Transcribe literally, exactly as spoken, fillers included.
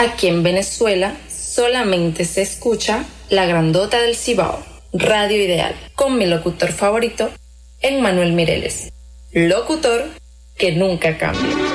Aquí en Venezuela solamente se escucha La Grandota del Cibao, Radio Ideal, con mi locutor favorito, Emmanuel Mireles, locutor que nunca cambia.